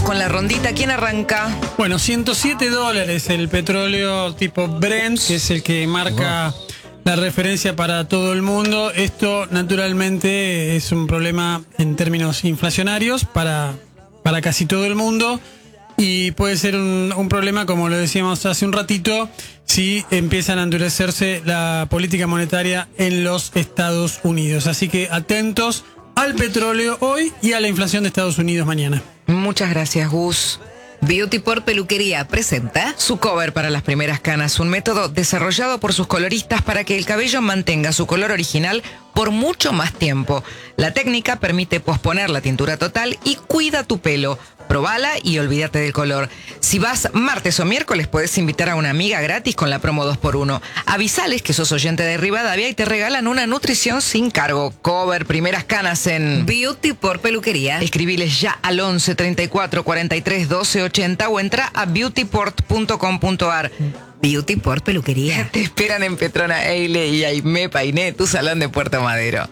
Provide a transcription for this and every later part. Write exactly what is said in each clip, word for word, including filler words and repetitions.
con la rondita. ¿Quién arranca? Bueno, ciento siete dólares el petróleo tipo Brent, que es el que marca la referencia para todo el mundo. Esto naturalmente es un problema en términos inflacionarios para, para casi todo el mundo. Y puede ser un, un problema, como lo decíamos hace un ratito, si empiezan a endurecerse la política monetaria en los Estados Unidos. Así que atentos al petróleo hoy y a la inflación de Estados Unidos mañana. Muchas gracias, Gus. Beauty por Peluquería presenta Su cover para las primeras canas, un método desarrollado por sus coloristas para que el cabello mantenga su color original por mucho más tiempo. La técnica permite posponer la tintura total y cuida tu pelo. Probala y olvídate del color. Si vas martes o miércoles, puedes invitar a una amiga gratis con la promo dos por uno. Avisales que sos oyente de Rivadavia y te regalan una nutrición sin cargo. Cover primeras canas en Beauty por Peluquería. Escribiles ya al once treinta y cuatro cuarenta y tres doce ochenta o entra a beautyport punto com punto ar. Beauty por Peluquería. Te esperan en Petrona Eile y Aimé Painé, tu salón de Puerto Madero.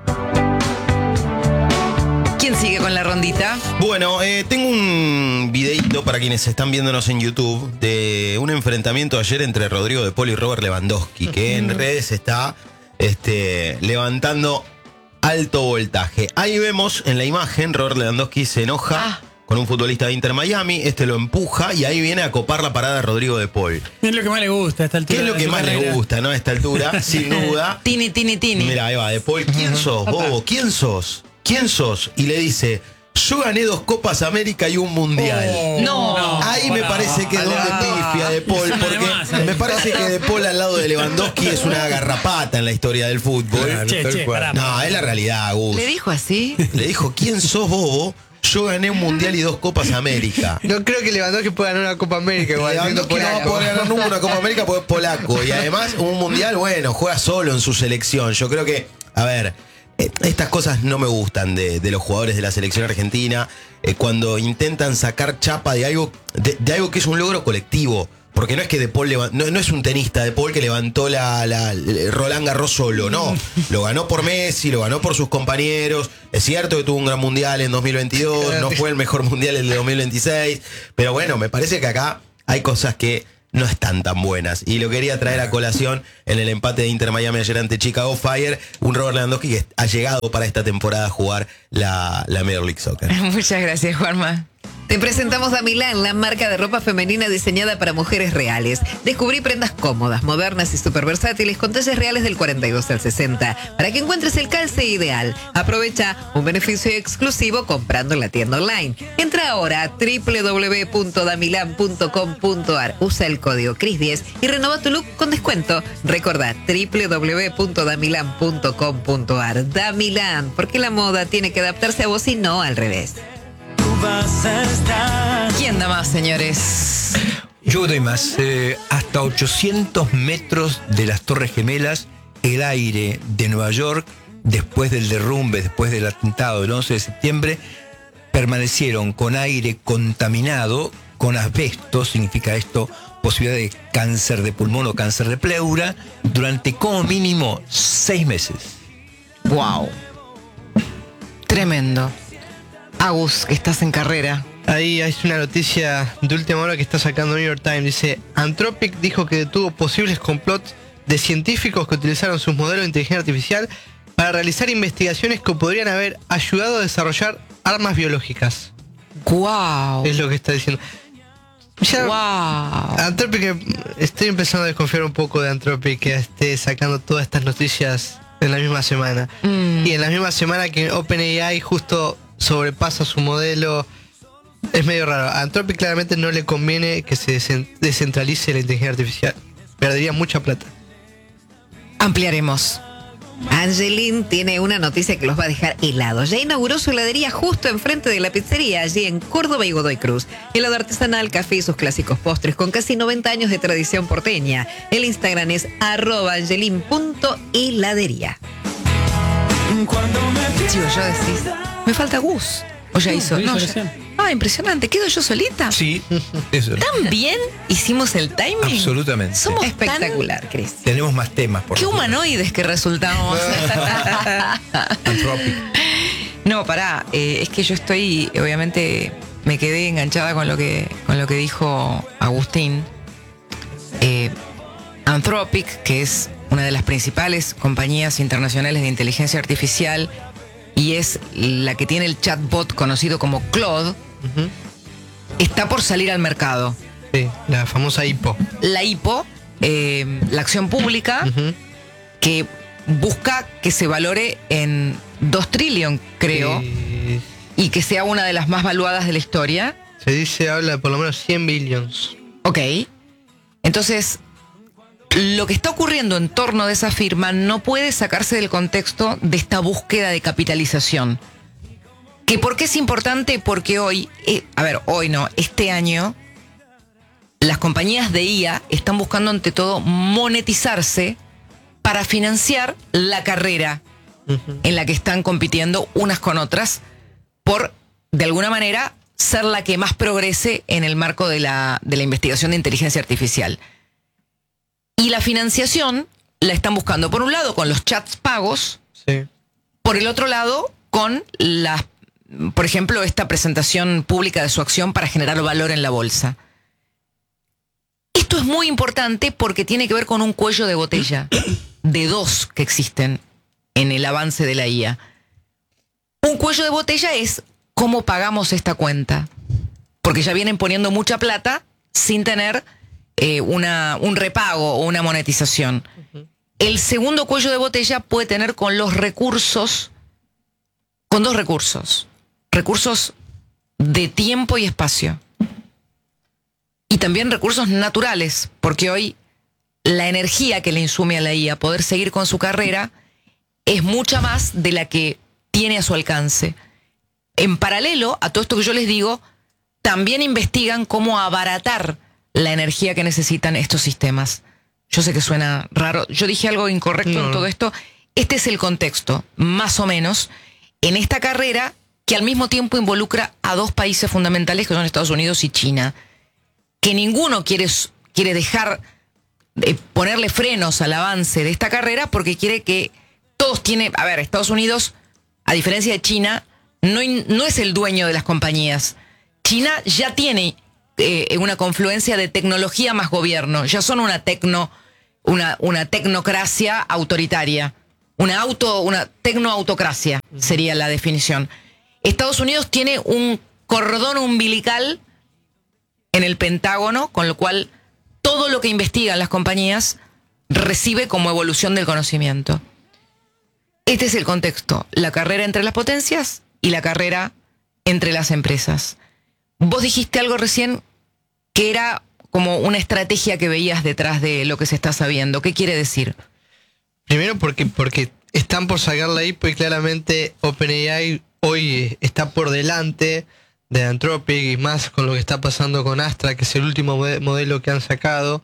¿Quién sigue con la rondita? Bueno, eh, tengo un videito para quienes están viéndonos en YouTube de un enfrentamiento ayer entre Rodrigo de Paul y Robert Lewandowski, que en redes está este, levantando alto voltaje. Ahí vemos en la imagen, Robert Lewandowski se enoja ah. con un futbolista de Inter Miami, este lo empuja y ahí viene a copar la parada de Rodrigo de Paul. ¿Qué es lo que más le gusta a esta altura? ¿Qué es lo que más le gusta, no? A esta altura, sin duda. Tini, tini, tini. Mira, ahí va, de Paul, ¿quién sos, bobo? ¿Quién sos? ¿Quién sos? Y le dice, yo gané dos Copas América y un Mundial. Oh, no. Ahí me parece que es donde pifia de Paul, porque me parece que de Paul al lado de Lewandowski es una garrapata en la historia del fútbol. Che, che, pará, no, es la realidad, Gus. ¿Le dijo así? Le dijo, ¿quién sos, bobo? Yo gané un Mundial y dos Copas América. No creo que Lewandowski pueda ganar una Copa América igual. Lewandowski no va a poder ganar nunca una Copa América porque es polaco. Y además, un Mundial, bueno, juega solo en su selección. Yo creo que, a ver, estas cosas no me gustan de, de los jugadores de la selección argentina, eh, cuando intentan sacar chapa de algo, de, de algo que es un logro colectivo. Porque no es que De Paul levant, no, no es un tenista De Paul que levantó la, la, la Roland Garros solo, no. Lo ganó por Messi, lo ganó por sus compañeros. Es cierto que tuvo un gran mundial en dos mil veintidós, no fue el mejor mundial el de dos mil veintiséis. Pero bueno, me parece que acá hay cosas que no están tan buenas. Y lo quería traer a colación en el empate de Inter Miami ayer ante Chicago Fire. Un Robert Lewandowski que ha llegado para esta temporada a jugar la, la Major League Soccer. Muchas gracias, Juanma. Te presentamos Damilán, la marca de ropa femenina diseñada para mujeres reales. Descubrí prendas cómodas, modernas y súper versátiles con talles reales del cuarenta y dos al sesenta para que encuentres el calce ideal. Aprovecha un beneficio exclusivo comprando en la tienda online. Entra ahora a doble u doble u doble u punto damilan punto com punto ar. Usa el código Cris diez y renova tu look con descuento. Recordá doble u doble u doble u punto damilan punto com punto ar. Damilán, porque la moda tiene que adaptarse a vos y no al revés. ¿Quién da más, señores? Yo doy más. Eh, hasta ochocientos metros de las Torres Gemelas, el aire de Nueva York, después del derrumbe, después del atentado del once de septiembre, permanecieron con aire contaminado, con asbesto, significa esto, posibilidad de cáncer de pulmón o cáncer de pleura, durante como mínimo seis meses. ¡Wow! Tremendo. Agus, que estás en carrera. Ahí hay una noticia de última hora que está sacando New York Times. Dice, Anthropic dijo que detuvo posibles complots de científicos que utilizaron sus modelos de inteligencia artificial para realizar investigaciones que podrían haber ayudado a desarrollar armas biológicas. ¡Wow! Es lo que está diciendo. Ya, ¡Wow! Anthropic, estoy empezando a desconfiar un poco de Anthropic que esté sacando todas estas noticias en la misma semana. Mm. Y en la misma semana que OpenAI justo sobrepasa su modelo. Es medio raro. A Anthropic claramente no le conviene que se descentralice la inteligencia artificial. Perdería mucha plata. Ampliaremos. Angelín tiene una noticia que los va a dejar helados. Ya inauguró su heladería justo enfrente de la pizzería, allí en Córdoba y Godoy Cruz. Helado artesanal, café y sus clásicos postres con casi noventa años de tradición porteña. El Instagram es arroba angelín punto heladería. Chivo, yo decís, me falta Gus. O ya hizo. No, ya. Ah, impresionante. ¿Quedo yo solita? Sí, eso. ¿Tan bien hicimos el timing? Absolutamente. Somos espectacular, Cris. Tenemos más temas. Por Qué humanoides que resultamos. Anthropic. No, pará. Eh, es que yo estoy, obviamente, me quedé enganchada con lo que, con lo que dijo Agustín. Eh, Anthropic, que es una de las principales compañías internacionales de inteligencia artificial y es la que tiene el chatbot conocido como Claude, Ujú. está por salir al mercado. Sí, la famosa I P O. La I P O, eh, la acción pública, Ujú. que busca que se valore en dos trillones, creo, Y y que sea una de las más valuadas de la historia. se dice, habla de por lo menos cien billions. Ok. Entonces, lo que está ocurriendo en torno de esa firma no puede sacarse del contexto de esta búsqueda de capitalización. ¿Que por qué es importante? Porque hoy, eh, a ver, hoy no, este año, las compañías de I A están buscando ante todo monetizarse para financiar la carrera Ujú. en la que están compitiendo unas con otras por, de alguna manera, ser la que más progrese en el marco de la, de la investigación de inteligencia artificial. Y la financiación la están buscando, por un lado, con los chats pagos, Sí. por el otro lado, con las, por ejemplo, esta presentación pública de su acción para generar valor en la bolsa. Esto es muy importante porque tiene que ver con un cuello de botella, de dos que existen en el avance de la I A. Un cuello de botella es cómo pagamos esta cuenta, porque ya vienen poniendo mucha plata sin tener eh, una, un repago o una monetización. El segundo cuello de botella puede tener con los recursos, con dos recursos, recursos de tiempo y espacio. Y también recursos naturales, porque hoy la energía que le insume a la I A poder seguir con su carrera es mucha más de la que tiene a su alcance. En paralelo a todo esto que yo les digo, también investigan cómo abaratar la energía que necesitan estos sistemas. Yo sé que suena raro, yo dije algo incorrecto No. en todo esto. Este es el contexto, más o menos, en esta carrera que al mismo tiempo involucra a dos países fundamentales que son Estados Unidos y China, que ninguno quiere, quiere dejar de ponerle frenos al avance de esta carrera porque quiere que todos tienen... A ver, Estados Unidos, a diferencia de China, no, in- no es el dueño de las compañías. China ya tiene eh, una confluencia de tecnología más gobierno, ya son una tecno, una, una tecnocracia autoritaria, una auto, una tecnoautocracia sería la definición. Estados Unidos tiene un cordón umbilical en el Pentágono, con lo cual todo lo que investigan las compañías recibe como evolución del conocimiento. Este es el contexto, la carrera entre las potencias y la carrera entre las empresas. Vos dijiste algo recién que era como una estrategia que veías detrás de lo que se está sabiendo. ¿Qué quiere decir? Primero porque, porque están por sacar la I P O y claramente OpenAI hoy está por delante de Anthropic y más con lo que está pasando con Astra, que es el último mode- modelo que han sacado.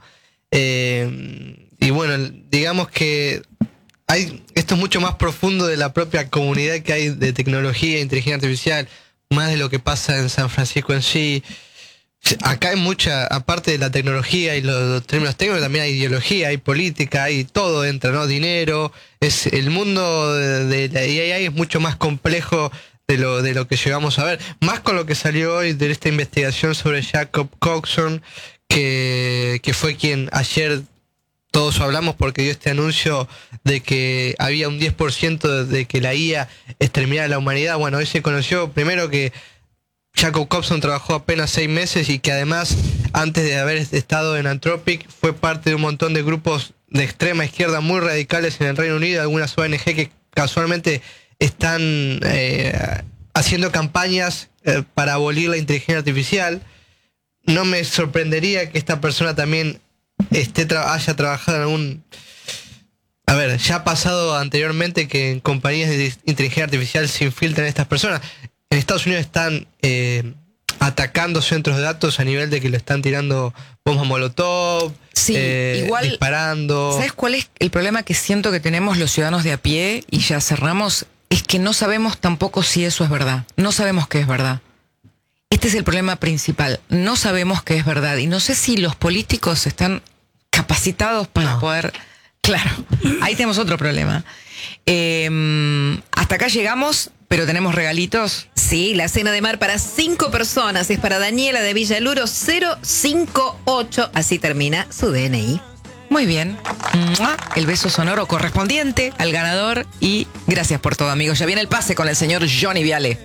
Eh, y bueno, digamos que hay, esto es mucho más profundo de la propia comunidad que hay de tecnología e inteligencia artificial, más de lo que pasa en San Francisco en sí. Acá hay mucha, aparte de la tecnología y los, los términos técnicos, también hay ideología, hay política, hay todo entra, ¿no? Dinero. Es el mundo de, de la A I es mucho más complejo de lo, de lo que llegamos a ver. Más con lo que salió hoy de esta investigación sobre Jacob Coxon, que, que fue quien ayer todos hablamos porque dio este anuncio de que había un diez por ciento de, de que la I A exterminara a la humanidad. Bueno, hoy se conoció primero que Jacob Coxon trabajó apenas seis meses y que además, antes de haber estado en Anthropic, fue parte de un montón de grupos de extrema izquierda muy radicales en el Reino Unido, algunas O N G que casualmente están eh, haciendo campañas eh, para abolir la inteligencia artificial. No me sorprendería que esta persona también esté tra- haya trabajado en algún... A ver, ya ha pasado anteriormente que en compañías de inteligencia artificial se infiltran estas personas. En Estados Unidos están eh, atacando centros de datos a nivel de que le están tirando bombas molotov, Sí, eh, igual, disparando. ¿Sabes cuál es el problema que siento que tenemos los ciudadanos de a pie? Y ya cerramos, es que no sabemos tampoco si eso es verdad. No sabemos qué es verdad. Este es el problema principal. No sabemos qué es verdad. Y no sé si los políticos están capacitados para No. poder... Claro, ahí tenemos otro problema. Eh, hasta acá llegamos, ¿Pero tenemos regalitos? Sí, la cena de mar para cinco personas es para Daniela de Villaluro cero cinco ocho. Así termina su D N I. Muy bien. ¡Mua! El beso sonoro correspondiente al ganador y gracias por todo, amigos. Ya viene el pase con el señor Johnny Viale.